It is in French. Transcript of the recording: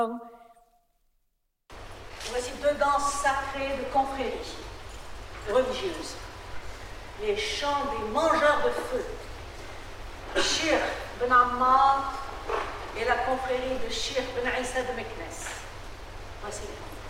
Voici deux danses sacrées de confréries religieuses. Les chants des mangeurs de feu. Shir Ben Ammar et la confrérie de Shir Ben Issa de Meknes. Voici les